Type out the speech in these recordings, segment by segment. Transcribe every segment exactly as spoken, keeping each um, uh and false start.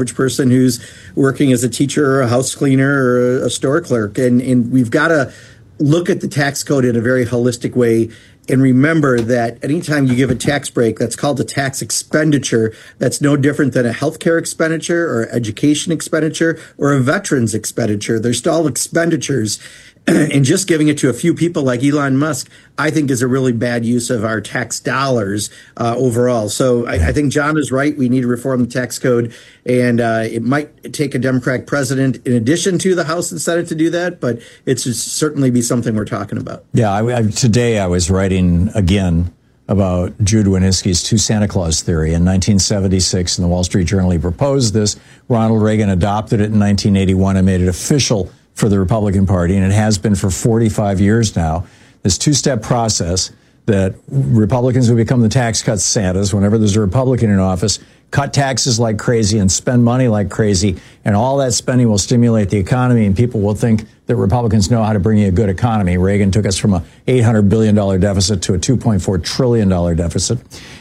average person who's working as a teacher or a house cleaner or a store clerk. And, and we've got to look at the tax code in a very holistic way. And remember that anytime you give a tax break, that's called a tax expenditure. That's no different than a healthcare expenditure or education expenditure or a veterans expenditure. They're still expenditures. And just giving it to a few people like Elon Musk, I think, is a really bad use of our tax dollars uh, overall. So I, I think John is right. We need to reform the tax code. And uh, it might take a Democratic president in addition to the House and Senate to do that. But it's certainly be something we're talking about. Yeah, I, I, today I was writing again about Jude Wanniski's two Santa Claus theory. In nineteen seventy-six, in the Wall Street Journal, he proposed this. Ronald Reagan adopted it in nineteen eighty-one and made it official for the Republican Party, and it has been for forty-five years now. This two-step process that Republicans will become the tax cut Santas whenever there's a Republican in office, cut taxes like crazy and spend money like crazy, and all that spending will stimulate the economy, and people will think that Republicans know how to bring you a good economy. Reagan took us from a eight hundred billion dollars deficit to a two point four trillion dollars deficit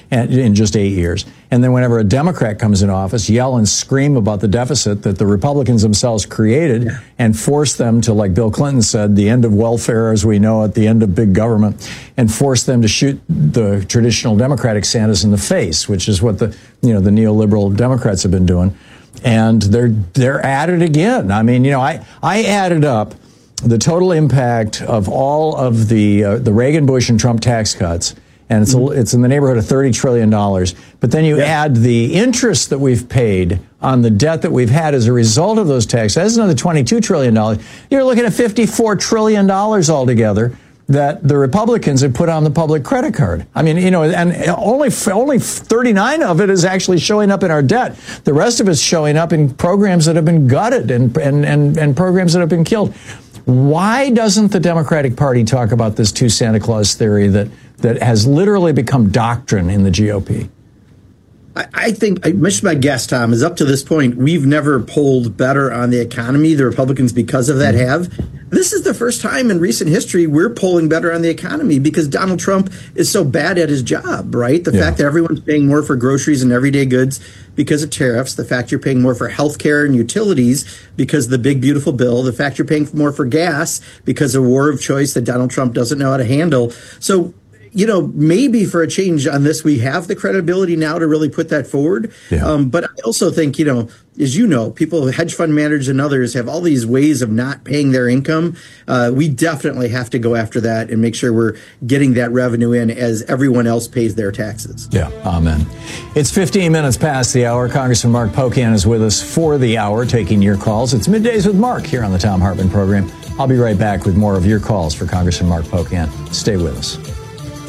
in just eight years. And then whenever a Democrat comes in office, yell and scream about the deficit that the Republicans themselves created yeah. and force them to, like Bill Clinton said, the end of welfare as we know it, the end of big government, and force them to shoot the traditional Democratic Santas in the face, which is what the, you know, the neoliberal Democrats have been doing. And they're they're at it again. I mean, you know, I, I added up the total impact of all of the uh, the Reagan, Bush, and Trump tax cuts, and it's mm-hmm. a, it's in the neighborhood of thirty trillion dollars. But then you yeah. add the interest that we've paid on the debt that we've had as a result of those taxes. That's another twenty-two trillion dollars. You're looking at fifty-four trillion dollars altogether that the Republicans have put on the public credit card. I mean, you know, and only only thirty-nine of it is actually showing up in our debt. The rest of it's showing up in programs that have been gutted and and and, and programs that have been killed. Why doesn't the Democratic Party talk about this two Santa Claus theory that that has literally become doctrine in the G O P? I, I think, I mentioned my guess, Tom, is up to this point, we've never polled better on the economy. The Republicans, because of that, have. This is the first time in recent history we're polling better on the economy because Donald Trump is so bad at his job, right? The yeah. fact that everyone's paying more for groceries and everyday goods because of tariffs, the fact you're paying more for health care and utilities because of the big, beautiful bill, the fact you're paying more for gas because of war of choice that Donald Trump doesn't know how to handle. So, you know, maybe for a change on this, we have the credibility now to really put that forward. Yeah. Um, but I also think, you know, as you know, people, hedge fund managers and others have all these ways of not paying their income. Uh, we definitely have to go after that and make sure we're getting that revenue in as everyone else pays their taxes. Yeah, amen. It's fifteen minutes past the hour. Congressman Mark Pocan is with us for the hour, taking your calls. It's Middays with Mark here on the Thom Hartmann program. I'll be right back with more of your calls for Congressman Mark Pocan. Stay with us.